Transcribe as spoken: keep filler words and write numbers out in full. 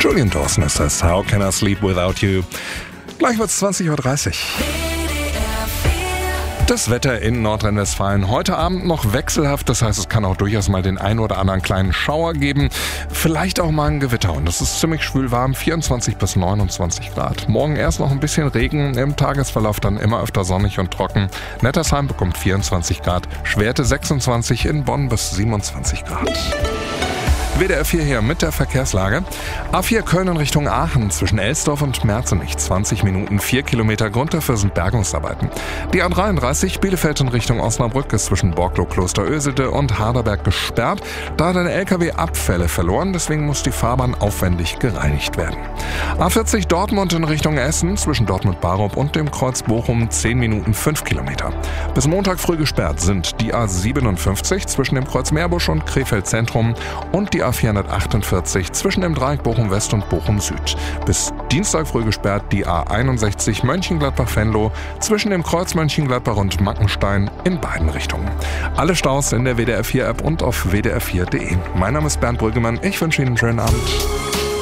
Julian Dawson ist das. How Can I Sleep Without You? Gleich wird's zwanzig Uhr dreißig. Das Wetter in Nordrhein-Westfalen heute Abend noch wechselhaft, das heißt, es kann auch durchaus mal den ein oder anderen kleinen Schauer geben, vielleicht auch mal ein Gewitter und es ist ziemlich schwül warm, vierundzwanzig bis neunundzwanzig Grad. Morgen erst noch ein bisschen Regen, im Tagesverlauf dann immer öfter sonnig und trocken. Nettersheim bekommt vierundzwanzig Grad, Schwerte sechsundzwanzig, in Bonn bis siebenundzwanzig Grad. W D R vier hier mit der Verkehrslage. A vier Köln in Richtung Aachen zwischen Elsdorf und Merzenich. zwanzig Minuten, vier Kilometer. Grund dafür sind Bergungsarbeiten. Die A dreiunddreißig Bielefeld in Richtung Osnabrück ist zwischen Borglo, Klosteröselde und Harderberg gesperrt. Da hat ein L K W Abfälle verloren, deswegen muss die Fahrbahn aufwendig gereinigt werden. A vierzig Dortmund in Richtung Essen zwischen Dortmund-Barup und dem Kreuz Bochum zehn Minuten, fünf Kilometer. Bis Montag früh gesperrt sind die A siebenundfünfzig zwischen dem Kreuz Meerbusch und Krefeld Zentrum und die A vierhundertachtundvierzig zwischen dem Dreieck Bochum West und Bochum Süd. Bis Dienstag früh gesperrt die A einundsechzig Mönchengladbach-Venlo zwischen dem Kreuz Mönchengladbach und Mackenstein in beiden Richtungen. Alle Staus in der W D R vier App und auf w d r vier punkt d e. Mein Name ist Bernd Brüggemann. Ich wünsche Ihnen einen schönen Abend.